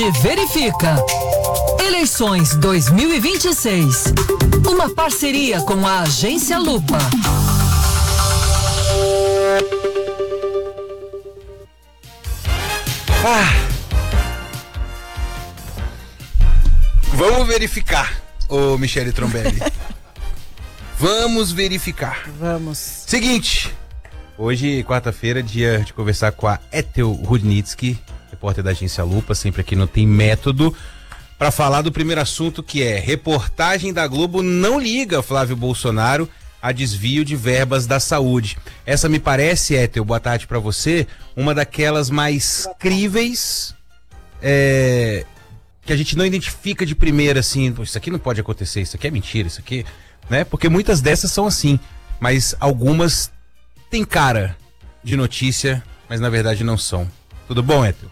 Verifica. Eleições 2026. Uma parceria com a Agência Lupa. Vamos verificar, ô Michele Trombelli. Vamos verificar. Vamos. Seguinte, hoje, quarta-feira, dia de conversar com a Ethel Rudnitsky, repórter da Agência Lupa, sempre aqui no Tem Método, para falar do primeiro assunto, que é: reportagem da Globo não liga Flávio Bolsonaro a desvio de verbas da saúde. Essa me parece, Ethel, boa tarde para você, uma daquelas mais críveis, que a gente não identifica de primeira, assim, isso aqui não pode acontecer, isso aqui é mentira, isso aqui, né? Porque muitas dessas são assim, mas algumas têm cara de notícia, mas na verdade não são. Tudo bom, Ethel?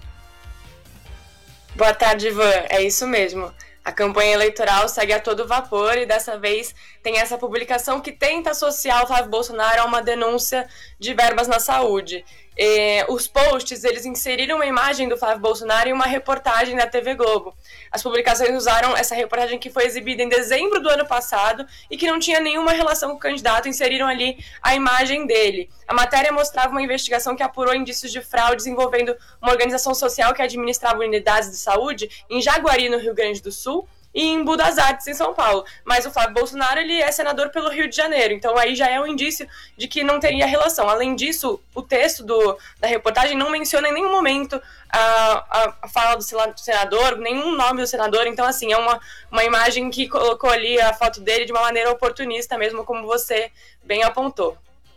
Boa tarde, Ivan. É isso mesmo. A campanha eleitoral segue a todo vapor e dessa vez tem essa publicação que tenta associar o Flávio Bolsonaro a uma denúncia de verbas na saúde. Os posts, eles inseriram uma imagem do Flávio Bolsonaro em uma reportagem da TV Globo. As publicações usaram essa reportagem que foi exibida em dezembro do ano passado e que não tinha nenhuma relação com o candidato, inseriram ali a imagem dele. A matéria mostrava uma investigação que apurou indícios de fraudes envolvendo uma organização social que administrava unidades de saúde em Jaguari, no Rio Grande do Sul, e em Budas Artes, em São Paulo. Mas o Flávio Bolsonaro, ele é senador pelo Rio de Janeiro, então aí já é um indício de que não teria relação. Além disso, o texto da reportagem não menciona em nenhum momento a fala do senador, nenhum nome do senador, então assim, é uma imagem que colocou ali a foto dele de uma maneira oportunista mesmo, como você bem apontou.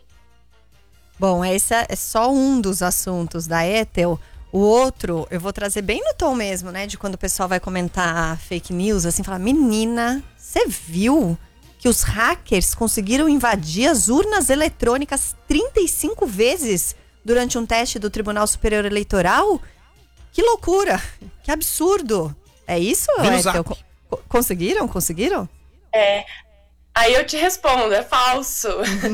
Bom, esse é só um dos assuntos da Ethel. O outro, eu vou trazer bem no tom mesmo, né? De quando o pessoal vai comentar fake news, assim, falar: menina, você viu que os hackers conseguiram invadir as urnas eletrônicas 35 vezes durante um teste do Tribunal Superior Eleitoral? Que loucura! Que absurdo! É isso, Ethel? Conseguiram? Aí eu te respondo, é falso.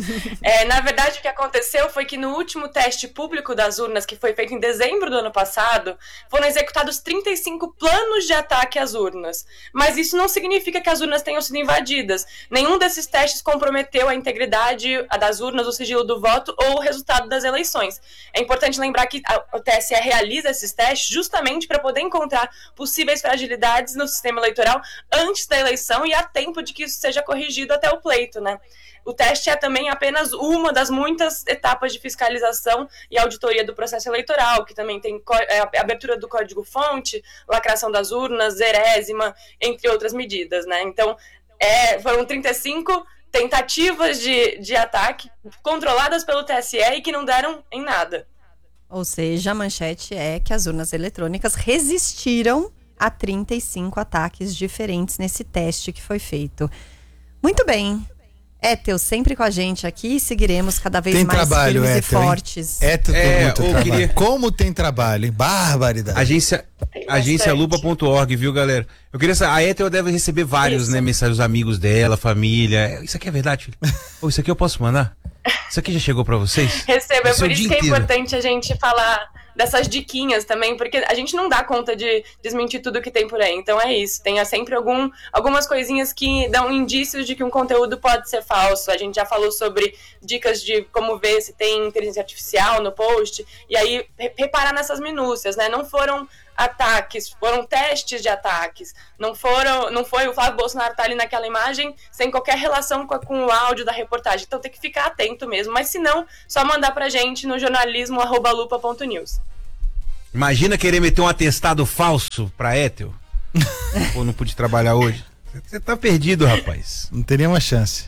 Na verdade, o que aconteceu foi que no último teste público das urnas, que foi feito em dezembro do ano passado, foram executados 35 planos de ataque às urnas. Mas isso não significa que as urnas tenham sido invadidas. Nenhum desses testes comprometeu a integridade das urnas, o sigilo do voto ou o resultado das eleições. É importante lembrar que o TSE realiza esses testes justamente para poder encontrar possíveis fragilidades no sistema eleitoral antes da eleição e a tempo de que isso seja corrigido até o pleito, né? O teste é também apenas uma das muitas etapas de fiscalização e auditoria do processo eleitoral, que também tem abertura do código-fonte, lacração das urnas, zerésima, entre outras medidas, né? Então, foram 35 tentativas de ataque controladas pelo TSE e que não deram em nada. Ou seja, a manchete é que as urnas eletrônicas resistiram a 35 ataques diferentes nesse teste que foi feito. Muito bem. Ethel, sempre com a gente aqui, seguiremos cada vez mais trabalho, firmes Ethel, e fortes. Ethel tem muito trabalho. Queria... Como tem trabalho, hein? Barbaridade. Agencialupa.org, viu, galera? Eu queria saber, a Ethel deve receber vários, né, mensagens dos amigos dela, família. Isso aqui é verdade, filho? Isso aqui eu posso mandar? Isso aqui já chegou pra vocês? Receba, é por isso que é importante a gente falar dessas diquinhas também, porque a gente não dá conta de desmentir tudo que tem por aí. Então é isso, tem sempre algumas coisinhas que dão indícios de que um conteúdo pode ser falso. A gente já falou sobre dicas de como ver se tem inteligência artificial no post, e aí reparar nessas minúcias, né? Não foram ataques, foram testes de ataques. Não foi o Flávio Bolsonaro tá ali naquela imagem sem qualquer relação com o áudio da reportagem. Então tem que ficar atento mesmo. Mas se não, só mandar pra gente no jornalismo@lupa.news. Imagina querer meter um atestado falso pra Ethel. Pô, não pude trabalhar hoje. Você tá perdido, rapaz. Não teria uma chance.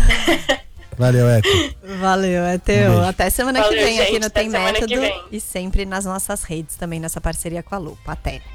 Valeu, Ethel. Valeu, Ethel. Até semana que vem, gente, aqui no até Tem semana que Método vem. e sempre nas nossas redes, também nessa parceria com a Lupa. Até.